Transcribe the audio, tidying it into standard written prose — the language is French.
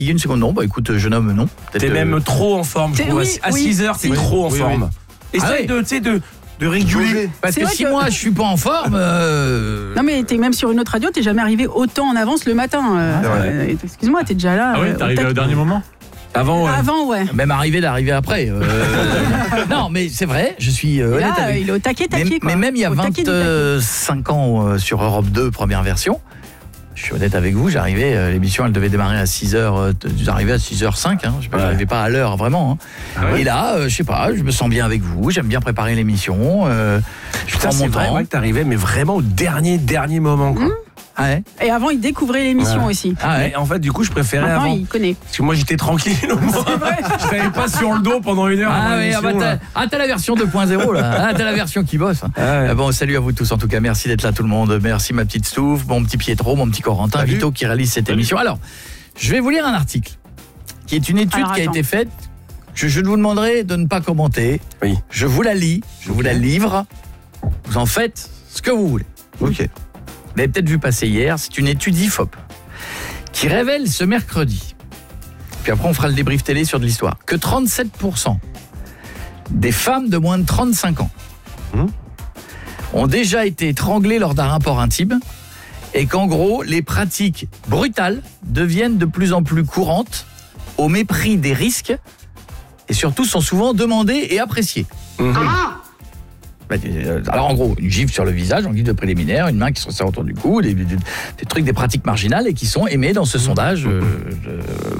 Il y a une seconde, non, bah écoute, jeune homme, non. T'es même trop en forme, je trouve. À 6h, t'es trop en forme. Essaye de réguler. Parce que si moi je suis pas en forme. Non mais t'es même sur une autre radio, t'es jamais arrivé autant en avance le matin. Excuse-moi, t'es déjà là. Ah oui, t'es arrivé au dernier moment. Avant, ouais. Même d'arriver après. Non, mais c'est vrai, je suis honnête là, avec. il est au taquet, mais même il y a 25 ans sur Europe 2, première version, je suis honnête avec vous, j'arrivais, l'émission elle devait démarrer à 6h, j'arrivais à 6h05, j'arrivais pas à l'heure vraiment. Et là, je sais pas, je me sens bien avec vous, j'aime bien préparer l'émission, je prends mon temps. C'est vrai que t'arrivais, mais vraiment au dernier moment, quoi. Et avant, il découvrait l'émission aussi. Mais en fait, du coup, je préférais Maintenant, avant. il connaît. Parce que moi, j'étais tranquille. Je t'avais pas sur le dos pendant 1 heure. T'as la version 2.0 là. T'as la version qui bosse. Bon, salut à vous tous en tout cas. Merci d'être là tout le monde. Merci ma petite Stouff, mon petit Pietro, mon petit Corentin, Vito qui réalise cette émission. Alors, je vais vous lire un article qui est une étude qui a été faite. Je vous demanderai de ne pas commenter. Oui. Je vous la lis, je vous la livre. Vous en faites ce que vous voulez. Ok. Vous l'avez peut-être vu passer hier, c'est une étude IFOP qui révèle ce mercredi, puis après on fera le débrief télé sur de l'histoire, que 37% des femmes de moins de 35 ans ont déjà été étranglées lors d'un rapport intime et qu'en gros, les pratiques brutales deviennent de plus en plus courantes au mépris des risques et surtout sont souvent demandées et appréciées. Alors en gros, une gifle sur le visage en guise de préliminaire, une main qui se resserre autour du cou, des trucs, des pratiques marginales et qui sont aimées dans ce sondage